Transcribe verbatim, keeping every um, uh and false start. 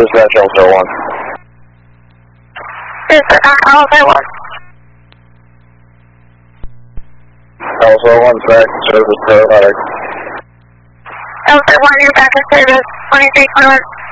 dispatch Alpha one. Yes, sir. Alpha one. Alpha one, back in service, paramedic. Alpha one, you're back in service. twenty-three twenty-one.